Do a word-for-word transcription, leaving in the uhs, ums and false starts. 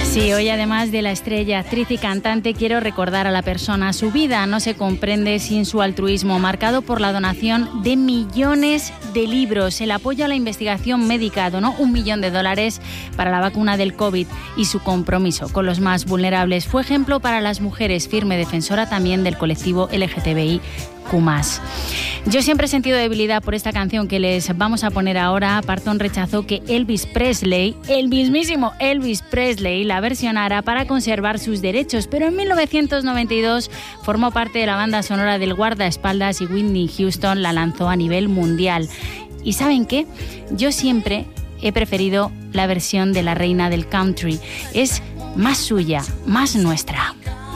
Sí, hoy además de la estrella, actriz y cantante, quiero recordar a la persona. Su vida no se comprende sin su altruismo, marcado por la donación de millones de libros. El apoyo a la investigación médica, donó un millón de dólares para la vacuna del COVID, y su compromiso con los más vulnerables. Fue ejemplo para las mujeres, firme defensora también del colectivo L G T B I Q más. Yo siempre he sentido debilidad por esta canción que les vamos a poner ahora. Parton rechazó que Elvis Presley, el mismísimo Elvis Presley, la versionara para conservar sus derechos, pero en mil novecientos noventa y dos formó parte de la banda sonora del guardaespaldas y Whitney Houston la lanzó a nivel mundial. ¿Y saben qué? Yo siempre he preferido la versión de la reina del country. Es más suya, más nuestra.